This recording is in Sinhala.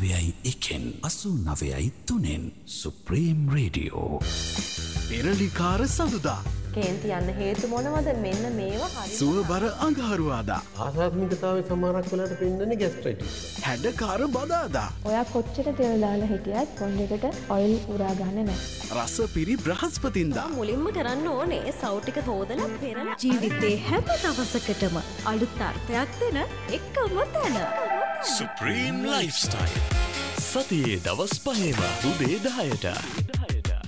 89.3 සුප්‍රීම් රේඩියෝ. පෙරලිකාර සඳුදා කේන්ති යන්න හේතු මොනවද? මෙන්න මේවා හරි. සුවබර අඟහරුවාදා ආසාත්මිකතාවය සමහරක් වෙලාට පෙන්වන්නේ ગેස්ට්‍රයිටිස්. හැඩකාර බදාදා ඔයා කොච්චර තෙල් දාලා හිටියත් කොණ්ඩෙකට ඔයිල් උරා ගන්න නැහැ. රස පිරි බ්‍රහස්පතින්දා මුලින්ම කරන්න ඕනේ සව් ටික හොදලා පෙරලා ජීවිතේ හැම දවසකටම අලුත් අර්ථයක් දෙන එකම තැන. Supreme lifestyle. සතියේ දවස් 5ම උදේ 10ට